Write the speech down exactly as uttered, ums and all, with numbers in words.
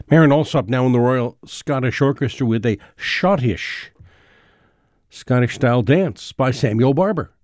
Marin Alsop now in the Royal Scottish Orchestra with a Schottish Scottish-style dance by Samuel Barber.